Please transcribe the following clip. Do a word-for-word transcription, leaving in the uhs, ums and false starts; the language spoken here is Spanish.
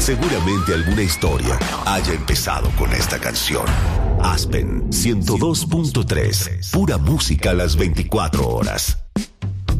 Seguramente alguna historia haya empezado con esta canción. Aspen ciento dos punto tres, pura música a las veinticuatro horas.